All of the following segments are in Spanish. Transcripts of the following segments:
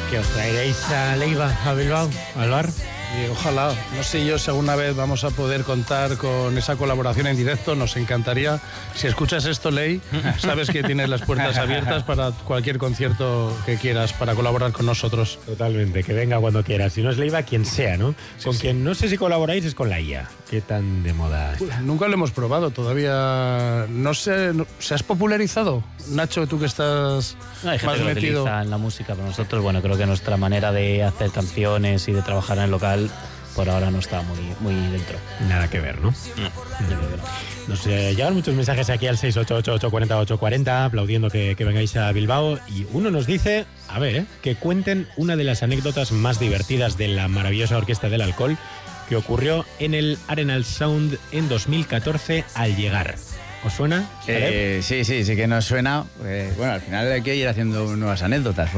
¿Que os traeréis a Leiva, a Bilbao, al bar? Y ojalá, no sé yo si alguna vez vamos a poder contar con esa colaboración en directo, nos encantaría. Si escuchas esto, Ley, sabes que tienes las puertas abiertas para cualquier concierto que quieras para colaborar con nosotros. Totalmente, que venga cuando quieras. Si no es Leiva, quien sea, ¿no? Con quien no sé si colaboráis es con la IA. ¿Qué tan de moda está? Nunca lo hemos probado, todavía no sé. ¿Se has popularizado? Nacho, tú que estás No, hay gente más que lo metido. utiliza en la música, pero nosotros, bueno, creo que nuestra manera de hacer canciones y de trabajar en el local por ahora no está muy dentro. Nada que ver, ¿no? Nos llegan muchos mensajes aquí al 688-840-840 aplaudiendo que vengáis a Bilbao, y uno nos dice, a ver, que cuenten una de las anécdotas más divertidas de la maravillosa Orquesta del Alcohol que ocurrió en el Arenal Sound en 2014 al llegar. ¿Os suena? Sí que nos suena. Bueno, al final hay que ir haciendo nuevas anécdotas.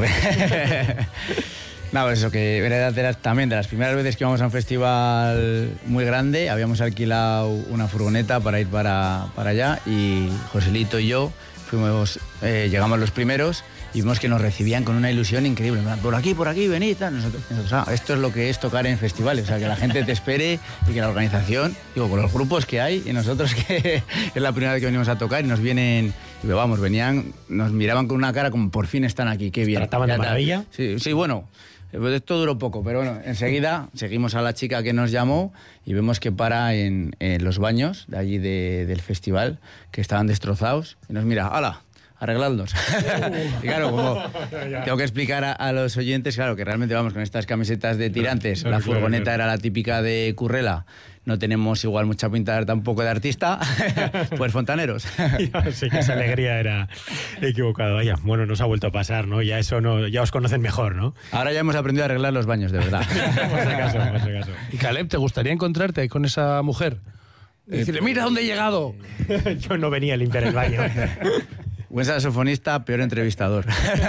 No, eso que era también de las primeras veces que íbamos a un festival muy grande. Habíamos alquilado una furgoneta para ir para allá, y Joselito y yo llegamos los primeros y vimos que nos recibían con una ilusión increíble. Por aquí, venid. Nosotros, esto es lo que es tocar en festivales, o sea, que la gente te espere y que la organización, con los grupos que hay, y nosotros que es la primera vez que venimos a tocar y nos vienen, venían, nos miraban con una cara como por fin están aquí, qué bien. ¿Trataban de maravilla? Sí, bueno. Esto duró poco, pero bueno, enseguida seguimos a la chica que nos llamó y vemos que para en los baños de allí del festival, que estaban destrozados, y nos mira, ¡hala! Arregladlos. Y claro, como tengo que explicar a los oyentes, claro, que realmente vamos con estas camisetas de tirantes, la furgoneta era la típica de Currela, no tenemos igual mucha pinta tampoco de artista, pues fontaneros. Sí que esa alegría era equivocada. Vaya, bueno, nos ha vuelto a pasar, ¿no? Ya os conocen mejor, ¿no? Ahora ya hemos aprendido a arreglar los baños, de verdad. Por si acaso. Y Caleb, ¿te gustaría encontrarte con esa mujer? Y decirle, mira dónde he llegado. Yo no venía a limpiar el baño. Buen saxofonista, peor entrevistador.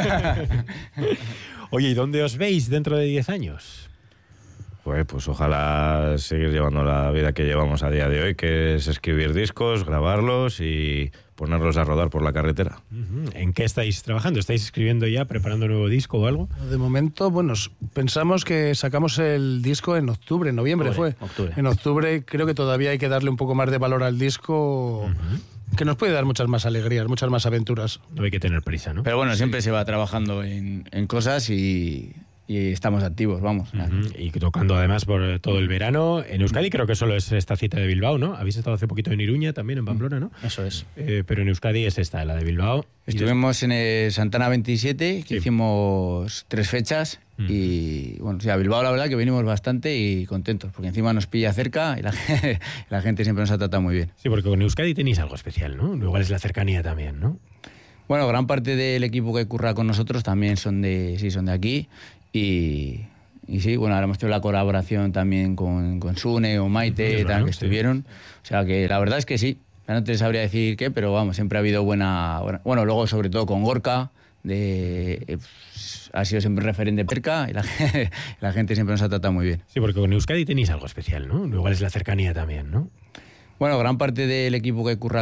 Oye, ¿y dónde os veis dentro de 10 años? Pues ojalá seguir llevando la vida que llevamos a día de hoy, que es escribir discos, grabarlos y ponerlos a rodar por la carretera. ¿En qué estáis trabajando? ¿Estáis escribiendo ya, preparando un nuevo disco o algo? De momento, bueno, pensamos que sacamos el disco en octubre, en noviembre fue. Octubre. En octubre creo que todavía hay que darle un poco más de valor al disco, que nos puede dar muchas más alegrías, muchas más aventuras. No hay que tener prisa, ¿no? Pero bueno, siempre se va trabajando en cosas y estamos activos, vamos. Y tocando además por todo el verano. En Euskadi creo que solo es esta cita de Bilbao, ¿no? Habéis estado hace poquito en Iruña, también en Pamplona, ¿no? Eso es. Pero en Euskadi es esta, la de Bilbao. Estuvimos en el Santana 27, que hicimos 3 fechas. Y bueno, a Bilbao la verdad que venimos bastante y contentos, porque encima nos pilla cerca y la gente siempre nos ha tratado muy bien. Sí, porque con Euskadi tenéis algo especial, ¿no? Igual es la cercanía también, ¿no? Bueno, gran parte del equipo que curra con nosotros también son de aquí. Y sí, bueno, ahora hemos tenido la colaboración también con Sune o Maite, que estuvieron. O sea que la verdad es que sí. Ya no te sabría decir qué, pero vamos, siempre ha habido buena... Bueno, luego sobre todo con Gorka, ha sido siempre referente cerca y la gente siempre nos ha tratado muy bien. Sí, porque con Euskadi tenéis algo especial, ¿no? Igual es la cercanía también, ¿no? Bueno, gran parte del equipo que curra